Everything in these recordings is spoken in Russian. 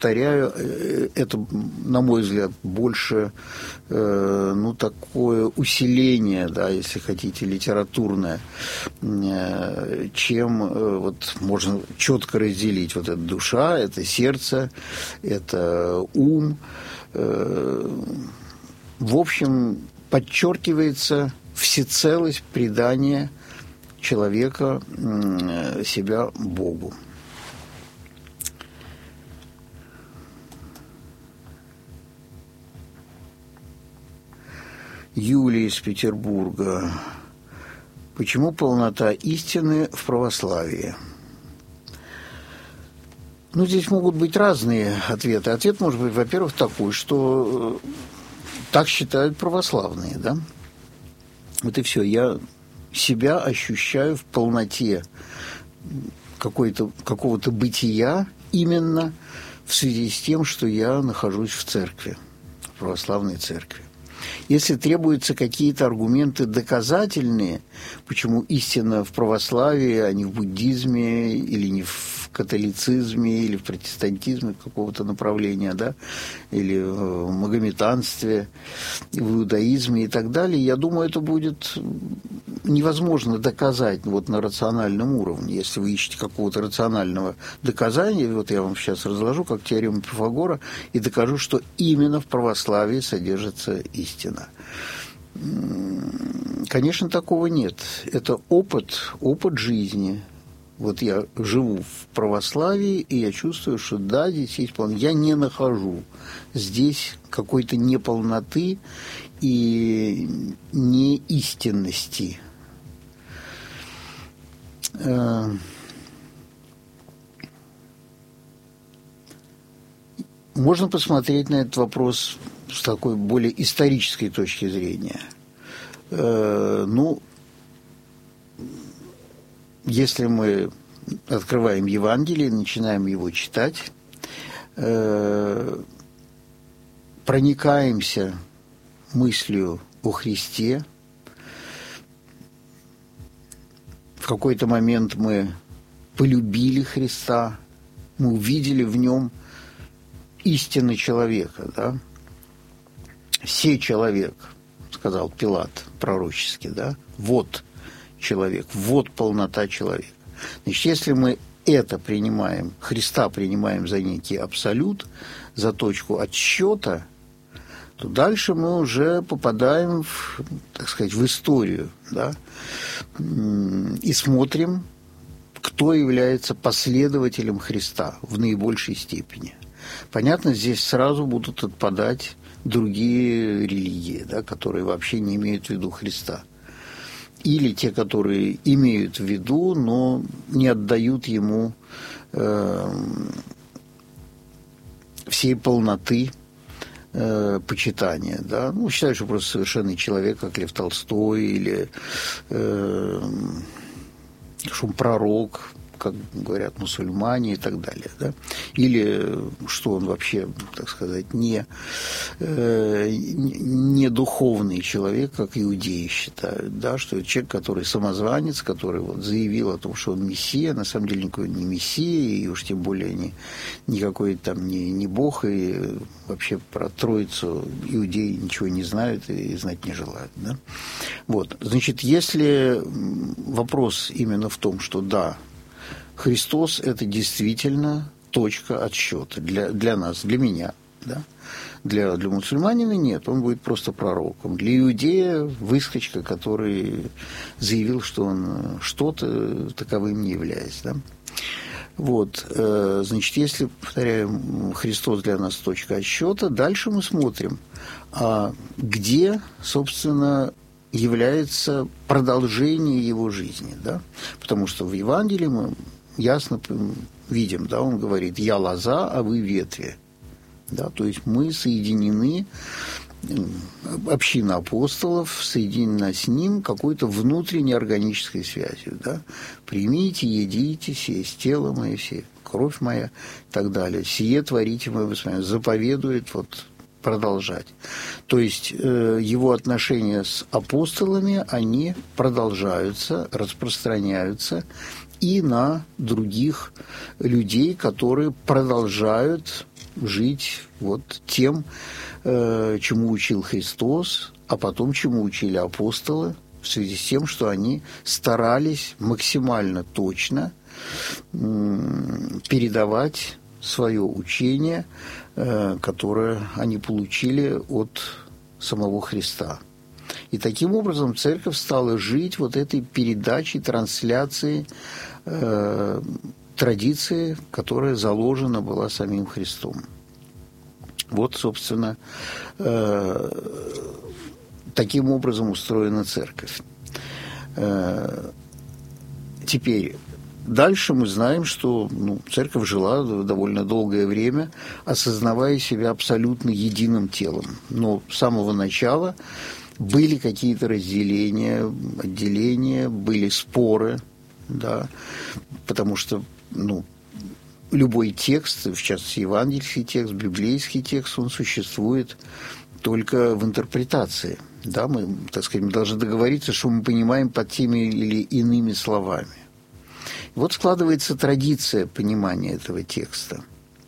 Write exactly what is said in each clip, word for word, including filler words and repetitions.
повторяю, это, на мой взгляд, больше, ну, такое усиление, да, если хотите, литературное, чем вот можно четко разделить. Вот это душа, это сердце, это ум. В общем, подчеркивается всецелость предания человека себя Богу. Юлия из Петербурга. Почему полнота истины в православии? Ну, здесь могут быть разные ответы. Ответ может быть, во-первых, такой, что так считают православные, да? Вот и все. Я себя ощущаю в полноте какой-то, какого-то бытия именно в связи с тем, что я нахожусь в церкви, в православной церкви. Если требуются какие-то аргументы доказательные, почему истина в православии, а не в буддизме, или не в католицизме, или в протестантизме какого-то направления, да, или в магометанстве, в иудаизме и так далее, я думаю, это будет невозможно доказать вот на рациональном уровне. Если вы ищете какого-то рационального доказания, вот я вам сейчас разложу как теорему Пифагора и докажу, что именно в православии содержится истина. Конечно, такого нет. Это опыт, опыт жизни. Вот я живу в православии, и я чувствую, что да, здесь есть полнота. Я не нахожу здесь какой-то неполноты и неистинности. Можно посмотреть на этот вопрос с такой более исторической точки зрения. Ну, если мы открываем Евангелие, начинаем его читать, проникаемся мыслью о Христе, в какой-то момент мы полюбили Христа, мы увидели в нем истину человека, да? «Се человек», сказал Пилат пророчески, да? «Вот человек, вот полнота человека». Значит, если мы это принимаем, Христа принимаем за некий абсолют, за точку отсчета, то дальше мы уже попадаем в, так сказать, в историю, да? И смотрим, кто является последователем Христа в наибольшей степени. Понятно, здесь сразу будут отпадать другие религии, да, которые вообще не имеют в виду Христа. Или те, которые имеют в виду, но не отдают ему э, всей полноты э, почитания. Да? Ну, считают, что просто совершенный человек, как Лев Толстой, или э, что он пророк, как говорят мусульмане и так далее, да? Или что он вообще, так сказать, не, э, не духовный человек, как иудеи считают, да? Что это человек, который самозванец, который вот заявил о том, что он мессия, на самом деле никакой не мессия, и уж тем более не, никакой там не, не бог, и вообще про Троицу иудеи ничего не знают и знать не желают, да? Вот, значит, если вопрос именно в том, что да, Христос – это действительно точка отсчета для, для нас, для меня. Да? Для, для мусульманина нет, он будет просто пророком. Для иудея – выскочка, который заявил, что он что-то таковым не является. Да? Вот, значит, если, повторяю, Христос для нас точка отсчета, дальше мы смотрим, а где, собственно, является продолжение его жизни. Да? Потому что в Евангелии мы ясно видим, да, он говорит: «Я лоза, а вы ветви». Да, то есть мы соединены, община апостолов соединена с ним какой-то внутренней органической связью. Да? «Примите, едите, сие есть тело мое, сие кровь моя» и так далее. «Сие творите мое воспоминание». Заповедует вот продолжать. То есть э, его отношения с апостолами, они продолжаются, распространяются и на других людей, которые продолжают жить вот тем, э, чему учил Христос, а потом чему учили апостолы, в связи с тем, что они старались максимально точно э, передавать свое учение, э, которое они получили от самого Христа. И таким образом церковь стала жить вот этой передачей, трансляцией э, традиции, которая заложена была самим Христом. Вот, собственно, э, таким образом устроена церковь. Э, теперь, дальше мы знаем, что ну, церковь жила довольно долгое время, осознавая себя абсолютно единым телом. Но с самого начала были какие-то разделения, отделения, были споры, да, потому что ну, любой текст, в частности, евангельский текст, библейский текст, он существует только в интерпретации. Да, мы, так сказать, мы должны договориться, что мы понимаем под теми или иными словами. И вот складывается традиция понимания этого текста.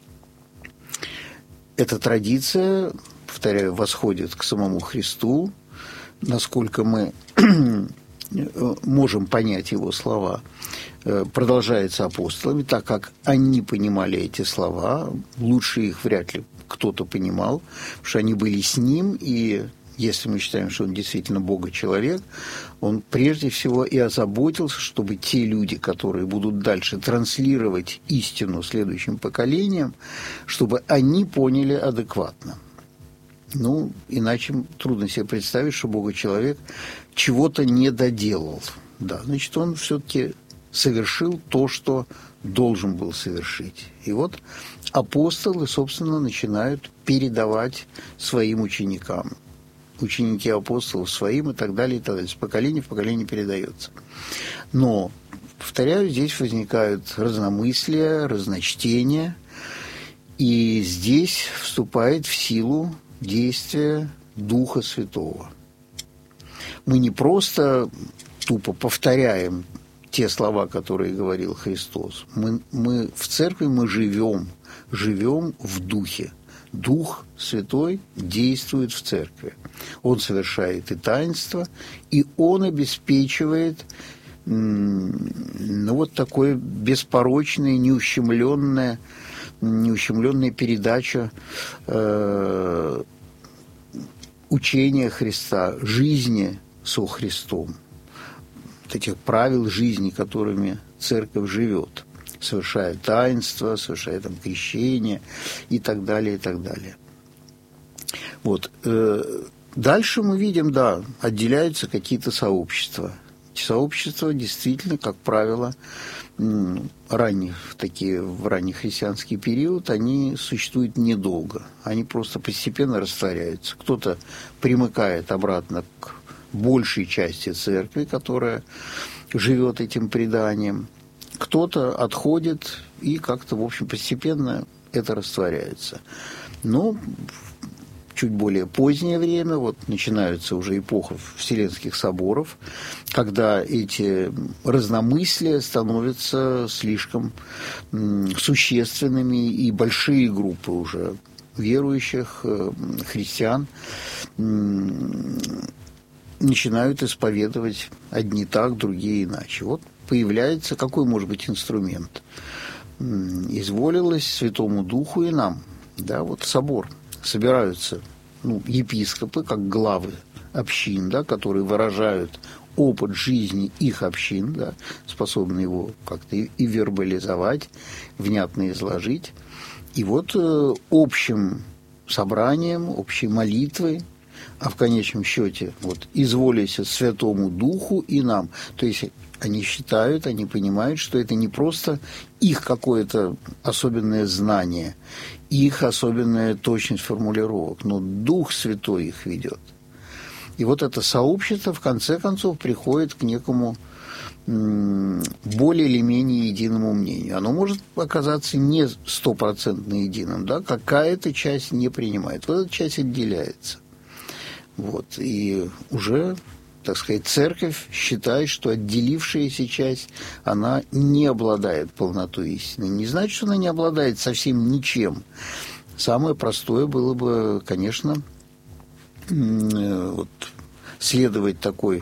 Эта традиция, повторяю, восходит к самому Христу, насколько мы можем понять его слова, продолжается апостолами, так как они понимали эти слова, лучше их вряд ли кто-то понимал, потому что они были с ним, и если мы считаем, что он действительно Бога-человек, он прежде всего и озаботился, чтобы те люди, которые будут дальше транслировать истину следующим поколениям, чтобы они поняли адекватно. Ну, иначе трудно себе представить, что Бога-человек чего-то не доделал. Да, значит, он все-таки совершил то, что должен был совершить. И вот апостолы, собственно, начинают передавать своим ученикам. Ученики апостолов своим и так далее, и так далее. С поколения в поколение передается. Но, повторяю, здесь возникают разномыслия, разночтения, и здесь вступает в силу действие Духа Святого. Мы не просто тупо повторяем те слова, которые говорил Христос. Мы, мы в церкви мы живем, живем в Духе. Дух Святой действует в церкви. Он совершает и таинство, и Он обеспечивает ну, вот такое беспорочное, неущемленное неущемленная передача э, учения Христа, жизни со Христом, вот этих правил жизни, которыми церковь живет, совершая таинство, совершая там крещение и так далее, и так далее. Вот. Э, дальше мы видим, да, отделяются какие-то сообщества. Эти сообщества действительно, как правило, ранних, такие, в раннехристианский период, они существуют недолго. Они просто постепенно растворяются. Кто-то примыкает обратно к большей части церкви, которая живет этим преданием. Кто-то отходит, и как-то, в общем, постепенно это растворяется. Но чуть более позднее время, вот начинается уже эпоха Вселенских соборов, когда эти разномыслия становятся слишком существенными, и большие группы уже верующих христиан начинают исповедовать одни так, другие иначе. Вот появляется, какой может быть инструмент? Изволилось Святому Духу и нам, да, вот собор. Собираются ну, епископы, как главы общин, да, которые выражают опыт жизни их общин, да, способны его как-то и, и вербализовать, внятно изложить. И вот э, общим собранием, общей молитвой, а в конечном счете вот, изволися Святому Духу и нам. То есть они считают, они понимают, что это не просто их какое-то особенное знание, их особенная точность формулировок, но Дух Святой их ведет. И вот это сообщество, в конце концов, приходит к некому более или менее единому мнению. Оно может оказаться не стопроцентно единым, да, какая-то часть не принимает. Вот эта часть отделяется. Вот. И уже, так сказать, церковь считает, что отделившаяся часть, она не обладает полнотой истины. Не значит, что она не обладает совсем ничем. Самое простое было бы, конечно, вот, следовать такой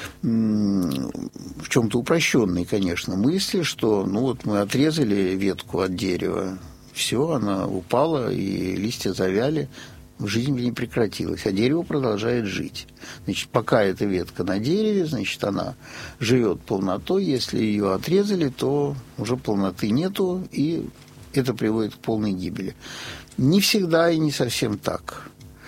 в чем-то упрощенной, конечно, мысли, что ну вот мы отрезали ветку от дерева, все, она упала, и листья завяли, жизнь не прекратилась, а дерево продолжает жить. Значит, пока эта ветка на дереве, значит, она живет полнотой. Если ее отрезали, то уже полноты нету, и это приводит к полной гибели. Не всегда и не совсем так.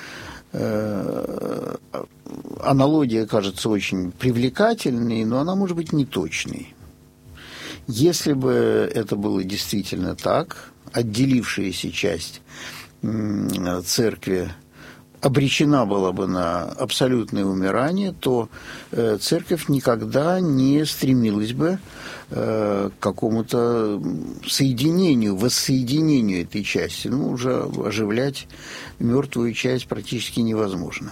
Аналогия кажется очень привлекательной, но она может быть неточной. Если бы это было действительно так, отделившаяся часть церкви обречена была бы на абсолютное умирание, то церковь никогда не стремилась бы к какому-то соединению, воссоединению этой части. Ну, уже оживлять мертвую часть практически невозможно.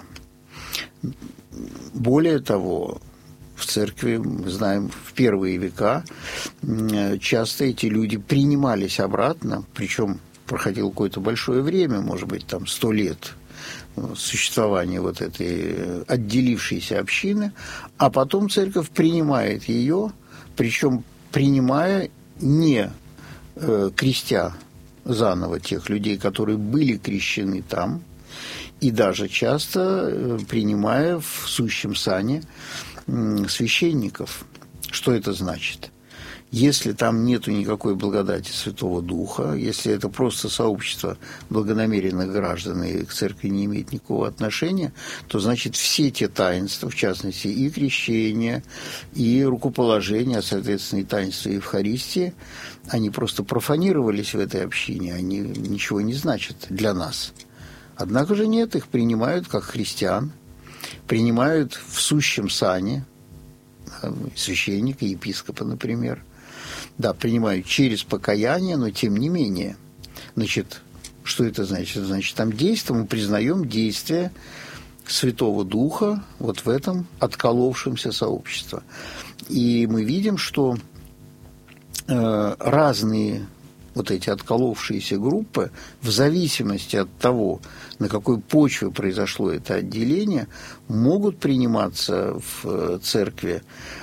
Более того, в церкви, мы знаем, в первые века часто эти люди принимались обратно, причем проходило какое-то большое время, может быть, там сто лет существования вот этой отделившейся общины, а потом церковь принимает ее, причем принимая не э, крестя заново тех людей, которые были крещены там, и даже часто э, принимая в сущем сане э, священников. Что это значит? Если там нету никакой благодати Святого Духа, если это просто сообщество благонамеренных граждан и к церкви не имеет никакого отношения, то значит все те таинства, в частности и крещение, и рукоположение, а соответственно и таинство Евхаристии, они просто профанировались в этой общине, они ничего не значат для нас. Однако же нет, их принимают как христиан, принимают в сущем сане, священника, епископа, например. Да, принимают через покаяние, но тем не менее. Значит, что это значит? Значит, там действие, мы признаем действие Святого Духа вот в этом отколовшемся сообществе. И мы видим, что э, разные вот эти отколовшиеся группы, в зависимости от того, на какой почве произошло это отделение, могут приниматься в церкви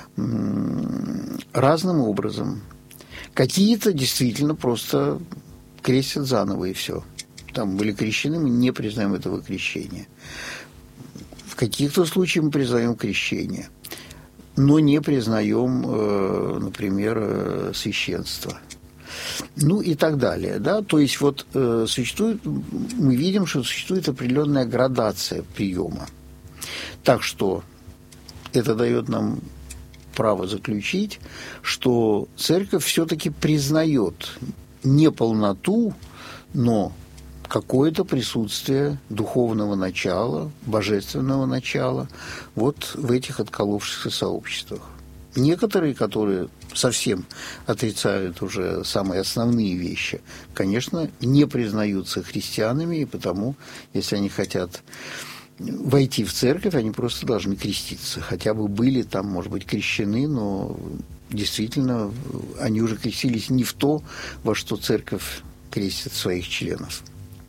разным образом. Какие-то действительно просто крестят заново, и все. Там были крещены, мы не признаем этого крещения. В каких-то случаях мы признаем крещение, но не признаем, например, священство. Ну и так далее, да, то есть вот э, существует, мы видим, что существует определенная градация приема. Так что это дает нам право заключить, что церковь все-таки признает не полноту, но какое-то присутствие духовного начала, божественного начала вот в этих отколовшихся сообществах. Некоторые, которые совсем отрицают уже самые основные вещи, конечно, не признаются христианами, и потому, если они хотят войти в церковь, они просто должны креститься. Хотя бы были там, может быть, крещены, но действительно они уже крестились не в то, во что церковь крестит своих членов.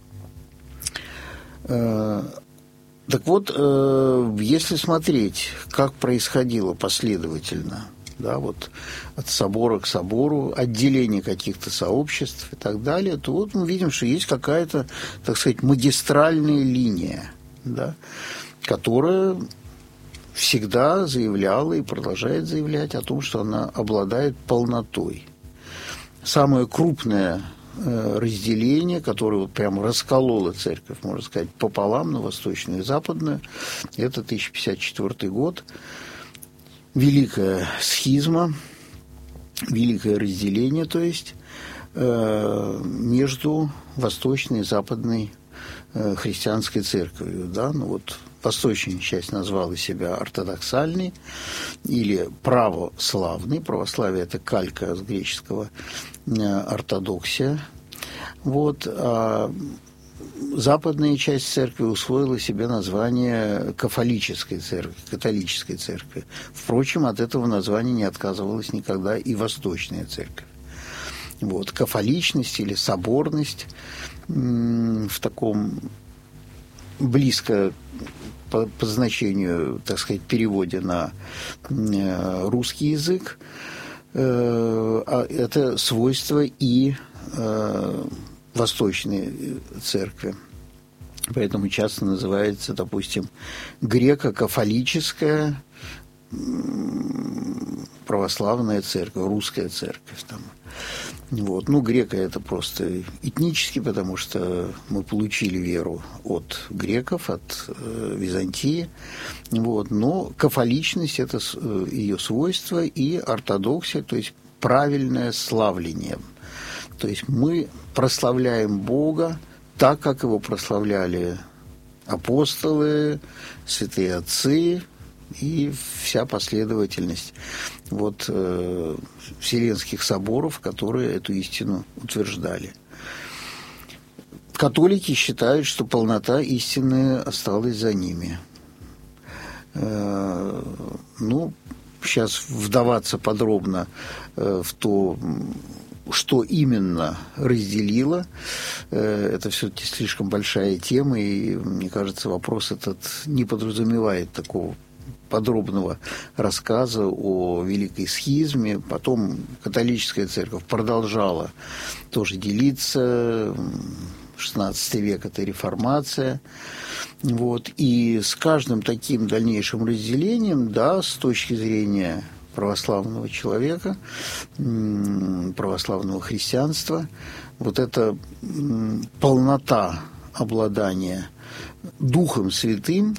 Так вот, если смотреть, как происходило последовательно, да, вот от собора к собору, отделение каких-то сообществ и так далее, то вот мы видим, что есть какая-то, так сказать, магистральная линия, да, которая всегда заявляла и продолжает заявлять о том, что она обладает полнотой. Самое крупное разделение, которое вот прямо раскололо церковь, можно сказать, пополам, на восточную и западную, это тысяча пятьдесят четвёртый год, великая схизма, великое разделение, то есть между восточной и западной христианской церковью, да, ну вот восточная часть назвала себя ортодоксальной или православной, православие это калька с греческого ортодоксия, вот, а западная часть церкви усвоила себе название кафолической церкви, католической церкви. Впрочем, от этого названия не отказывалась никогда и восточная церковь. Вот, кафоличность или соборность в таком близко по, по значению, так сказать, переводе на русский язык, это свойство и Восточной Церкви. Поэтому часто называется, допустим, греко-кафолическая православная церковь, русская церковь. Там. Вот. Ну, греко это просто этнически, потому что мы получили веру от греков, от э, Византии. Вот. Но кафоличность – это ее свойство, и ортодоксия, то есть правильное славление. То есть мы прославляем Бога так, как его прославляли апостолы, святые отцы и вся последовательность вот, э, вселенских соборов, которые эту истину утверждали. Католики считают, что полнота истины осталась за ними. Э, ну, сейчас вдаваться подробно э, в то, что именно разделило, это все-таки слишком большая тема, и, мне кажется, вопрос этот не подразумевает такого подробного рассказа о Великой Схизме. Потом католическая церковь продолжала тоже делиться. шестнадцатый век – это реформация. Вот. И с каждым таким дальнейшим разделением, да, с точки зрения православного человека, православного христианства, вот эта полнота обладания Духом Святым,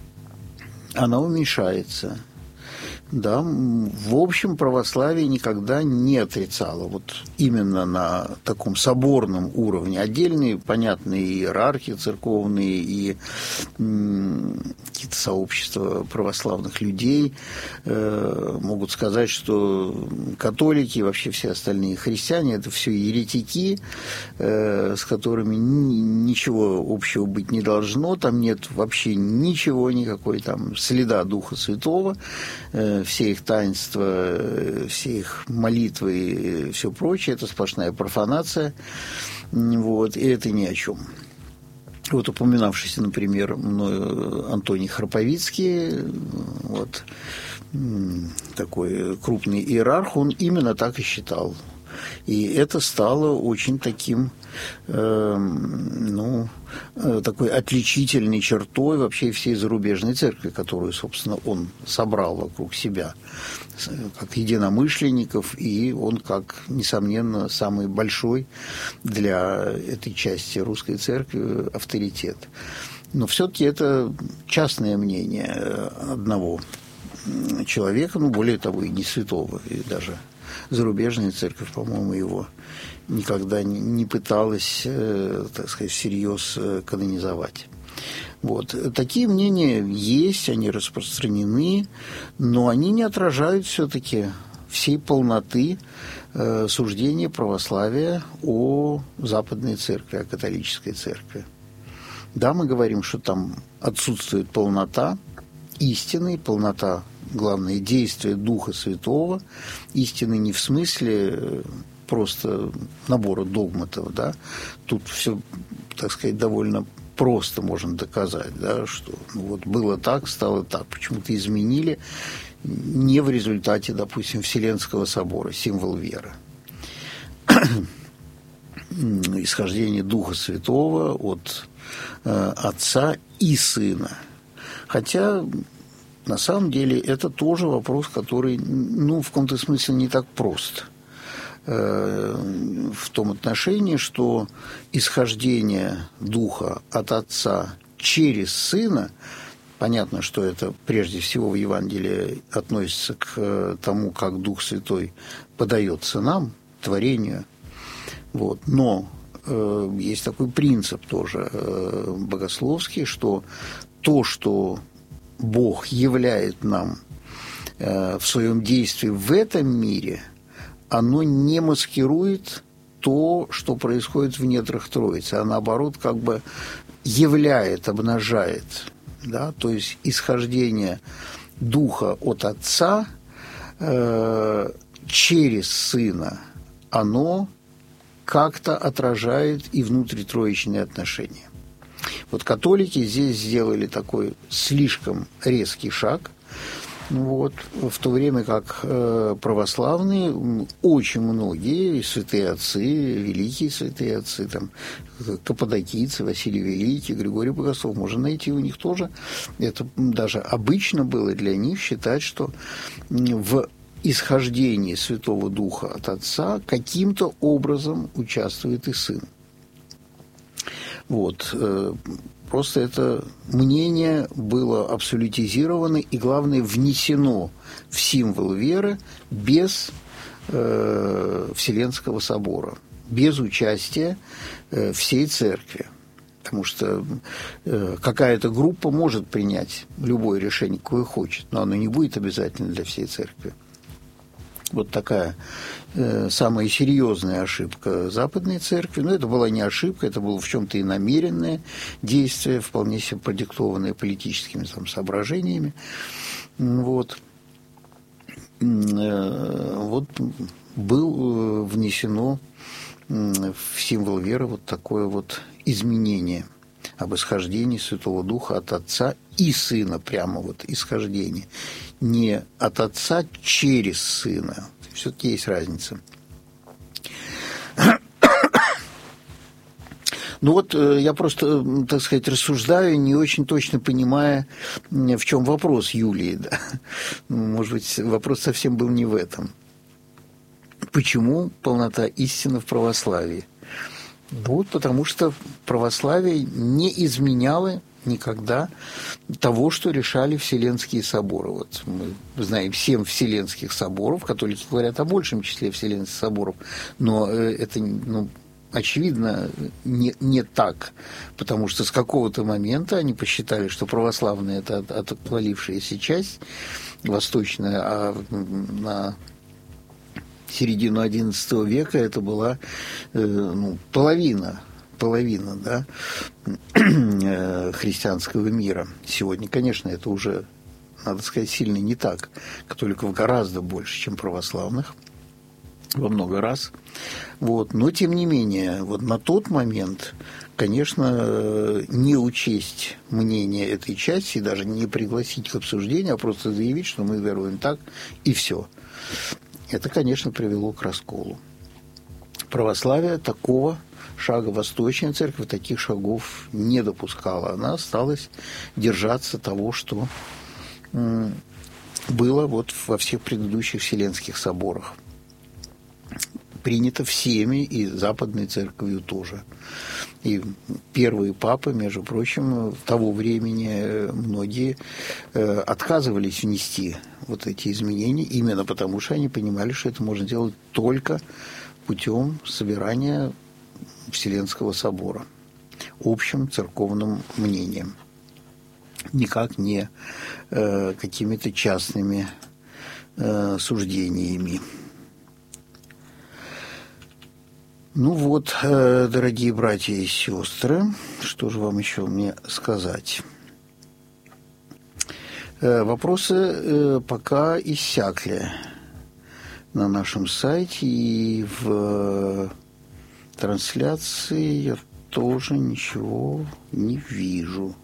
она уменьшается. Да, в общем, православие никогда не отрицало вот именно на таком соборном уровне. Отдельные, понятные иерархии церковные и м, какие-то сообщества православных людей э, могут сказать, что католики и вообще все остальные христиане – это все еретики, э, с которыми ни, ничего общего быть не должно, там нет вообще ничего, никакой там следа Духа Святого, э, все их таинства, все их молитвы и все прочее – это сплошная профанация, вот, и это ни о чем. Вот упоминавшийся, например, мною Антоний Храповицкий, вот, такой крупный иерарх, он именно так и считал. И это стало очень таким, э, ну, такой отличительной чертой вообще всей зарубежной церкви, которую, собственно, он собрал вокруг себя, как единомышленников, и он, как, несомненно, самый большой для этой части русской церкви авторитет. Но все-таки это частное мнение одного человека, ну, более того, и не святого, и даже зарубежная церковь, по-моему, его никогда не пыталась, так сказать, всерьез канонизовать. Вот. Такие мнения есть, они распространены, но они не отражают все-таки всей полноты э, суждения православия о Западной Церкви, о католической церкви. Да, мы говорим, что там отсутствует полнота истины, полнота, главное, действия Духа Святого, истины не в смысле просто набора догматов, да, тут все, так сказать, довольно просто можно доказать, да, что ну, вот было так, стало так, почему-то изменили не в результате, допустим, Вселенского собора, символ веры. Исхождение Духа Святого от э, Отца и Сына. Хотя, на самом деле, это тоже вопрос, который, ну, в каком-то смысле не так прост. Э, в том отношении, что исхождение Духа от Отца через Сына, понятно, что это прежде всего в Евангелии относится к тому, как Дух Святой подается нам, творению. Вот. Но э, есть такой принцип тоже э, богословский, что то, что Бог являет нам э, в своем действии в этом мире, оно не маскирует то, что происходит в недрах Троицы, а наоборот как бы являет, обнажает. Да? То есть исхождение Духа от Отца э, через Сына, оно как-то отражает и внутритроичные отношения. Вот католики здесь сделали такой слишком резкий шаг, вот, в то время как э, православные, очень многие святые отцы, великие святые отцы, там, каппадокийцы, Василий Великий, Григорий Богослов, можно найти у них тоже. Это даже обычно было для них считать, что в исхождении Святого Духа от Отца каким-то образом участвует и Сын. Вот. Просто это мнение было абсолютизировано и, главное, внесено в символ веры без э, Вселенского собора, без участия э, всей церкви. Потому что э, какая-то группа может принять любое решение, какое хочет, но оно не будет обязательно для всей церкви. Вот такая э, самая серьезная ошибка Западной Церкви. Но это была не ошибка, это было в чем-то и намеренное действие, вполне себе продиктованное политическими там, соображениями. Вот. Э, вот было внесено в символ веры вот такое вот изменение об исхождении Святого Духа от Отца и Сына, прямо вот исхождение. Не от Отца через Сына. Все-таки есть разница. Ну вот я просто, так сказать, рассуждаю, не очень точно понимая, в чем вопрос Юлии. Да? Может быть, вопрос совсем был не в этом. Почему полнота истины в православии? Вот потому что православие не изменяло никогда того, что решали Вселенские соборы. Вот мы знаем семь Вселенских соборов, католики говорят о большем числе Вселенских соборов, но это, ну, очевидно, не, не так, потому что с какого-то момента они посчитали, что православная – это отвалившаяся часть, восточная, а на середину одиннадцатого века это была ну, половина половина, да, христианского мира. Сегодня, конечно, это уже, надо сказать, сильно не так. Католиков гораздо больше, чем православных, во много раз. Вот. Но, тем не менее, вот на тот момент, конечно, не учесть мнение этой части, даже не пригласить к обсуждению, а просто заявить, что мы веруем так, и все. Это, конечно, привело к расколу. Православие такого шага, Восточная Церковь таких шагов не допускала. Она осталась держаться того, что было вот во всех предыдущих Вселенских соборах. Принято всеми, и Западной Церковью тоже. И первые папы, между прочим, того времени многие отказывались внести вот эти изменения, именно потому что они понимали, что это можно делать только путем собирания Вселенского собора общим церковным мнением, никак не э, какими-то частными э, суждениями. Ну вот, э, дорогие братья и сестры, что же вам еще мне сказать? Э, вопросы э, пока иссякли на нашем сайте, и в трансляции я тоже ничего не вижу.